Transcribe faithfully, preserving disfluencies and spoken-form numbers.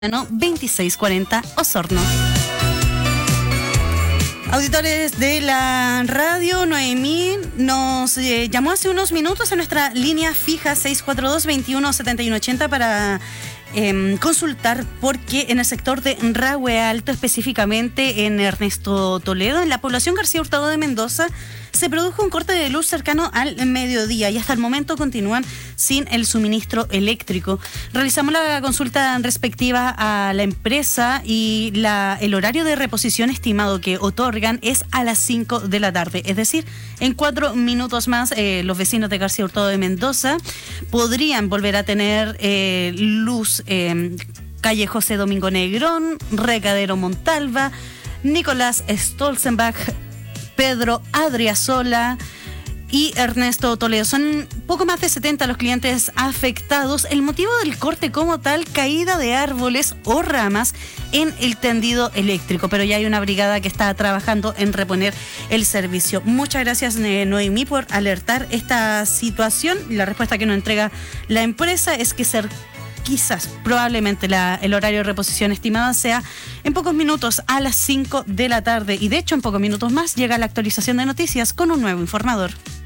veintiséis cuarenta Osorno. Auditores de la radio, Noemí nos eh, llamó hace unos minutos a nuestra línea fija seis cuatro dos, veintiuno setenta y uno ochenta para eh, consultar porque en el sector de Rahue Alto, específicamente en Ernesto Toledo, en la población García Hurtado de Mendoza, se produjo un corte de luz cercano al mediodía y hasta el momento continúan sin el suministro eléctrico. Realizamos la consulta respectiva a la empresa y la, el horario de reposición estimado que otorgan es a las cinco de la tarde. Es decir, en cuatro minutos más eh, los vecinos de García Hurtado de Mendoza podrían volver a tener eh, luz. Eh, calle José Domingo Negrón, Recadero Montalva, Nicolás Stolzenbach, Pedro Adriasola y Ernesto Toledo. Son poco más de setenta los clientes afectados. El motivo del corte como tal, caída de árboles o ramas en el tendido eléctrico, pero ya hay una brigada que está trabajando en reponer el servicio. Muchas gracias, Noemí, por alertar esta situación. La respuesta que nos entrega la empresa es que ser quizás, probablemente la, el horario de reposición estimada sea en pocos minutos a las cinco de la tarde y de hecho en pocos minutos más llega la actualización de noticias con un nuevo informador.